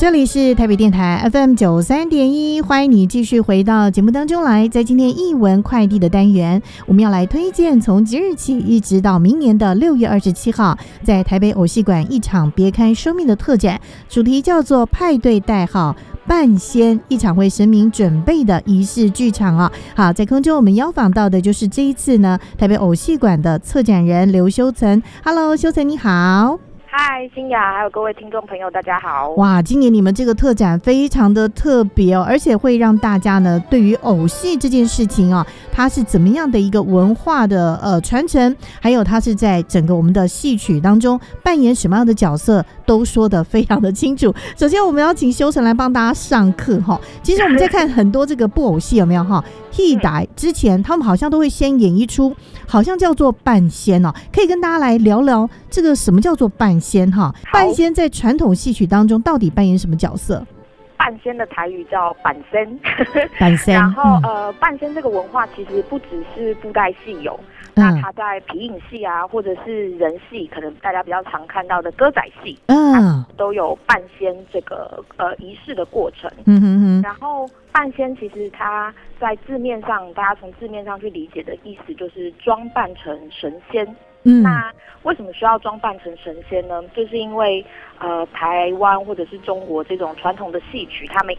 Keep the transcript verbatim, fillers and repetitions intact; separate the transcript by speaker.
Speaker 1: 这里是台北电台 F M 九三点一，欢迎你继续回到节目当中来。在今天艺文快递的单元，我们要来推荐从即日起一直到明年的六月二十七号，在台北偶戏馆一场别开生命的特展，主题叫做派对代号半仙，一场为神明准备的仪式剧场啊。好，在空中我们邀访到的就是这一次呢台北偶戏馆的策展人刘修岑。 Hello， 修岑你好。
Speaker 2: 嗨，欣雅，还有各位听众朋友，大家好！
Speaker 1: 哇，今年你们这个特展非常的特别哦，而且会让大家呢对于偶戏这件事情啊，它是怎么样的一个文化的呃传承，还有它是在整个我们的戏曲当中扮演什么样的角色，都说得非常的清楚。首先，我们要请修岑来帮大家上课哈。其实我们在看很多这个布偶戏有没有哈？戏台之前，他们好像都会先演一出，好像叫做半仙哦，可以跟大家来聊聊这个什么叫做半仙哈？半仙在传统戏曲当中到底扮演什么角色？
Speaker 2: 半仙的台语叫板仙，
Speaker 1: 板仙。
Speaker 2: 然后、嗯、呃，半仙这个文化其实不只是布袋戏有，嗯、那它在皮影戏啊，或者是人戏，可能大家比较常看到的歌仔戏，嗯，都有半仙这个呃仪式的过程。嗯哼哼。然后半仙其实它在字面上，大家从字面上去理解的意思就是装扮成神仙。嗯，那为什么需要装扮成神仙呢？就是因为呃，台湾或者是中国这种传统的戏曲，他们